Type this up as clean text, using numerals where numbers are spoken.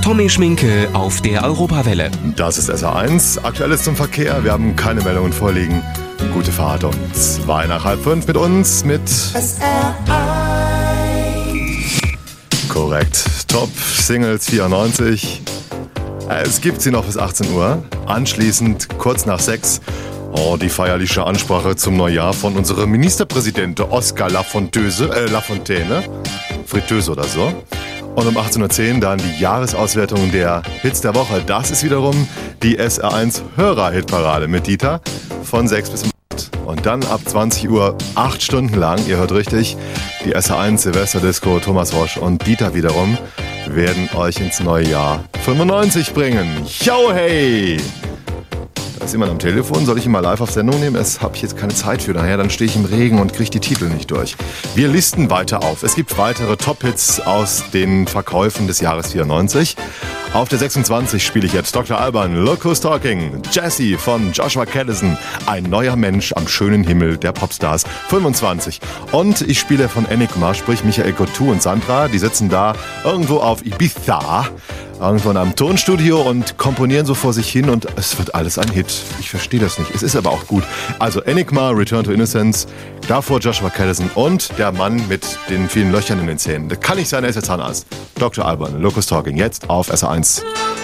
Tommy Schminke auf der Europawelle. Das ist SR1. Aktuelles zum Verkehr. Wir haben keine Meldungen vorliegen. Gute Fahrt um 4:45 mit uns mit SR1. Korrekt. Top Singles 94. Es gibt sie noch bis 18 Uhr. Anschließend, kurz nach 6, die feierliche Ansprache zum Neujahr von unserem Ministerpräsidenten Oskar Lafontaine. Fritteuse oder so. Und um 18:10 Uhr dann die Jahresauswertung der Hits der Woche. Das ist wiederum die SR1 Hörer-Hitparade mit Dieter von 6 bis 8. Und dann ab 20 Uhr 8 Stunden lang, ihr hört richtig, die SR1 Silvesterdisco, Thomas Rosch und Dieter wiederum werden euch ins neue Jahr 95 bringen. Yo, hey! Da ist jemand am Telefon. Soll ich ihn mal live auf Sendung nehmen? Das habe ich jetzt keine Zeit für. Nachher dann stehe ich im Regen und kriege die Titel nicht durch. Wir listen weiter auf. Es gibt weitere Top-Hits aus den Verkäufen des Jahres 94. Auf der 26 spiele ich jetzt Dr. Alban, Look Who's Talking, Jessie von Joshua Caddison, ein neuer Mensch am schönen Himmel der Popstars, 25. Und ich spiele von Enigma, sprich Michael Coutu und Sandra, die sitzen da irgendwo auf Ibiza, irgendwo in einem Tonstudio und komponieren so vor sich hin und es wird alles ein Hit. Ich verstehe das nicht, es ist aber auch gut. Also Enigma, Return to Innocence, davor Joshua Caddison und der Mann mit den vielen Löchern in den Zähnen. Das kann nicht sein, er ist der Zahnarzt. Dr. Alban, Look Who's Talking, jetzt auf SR1.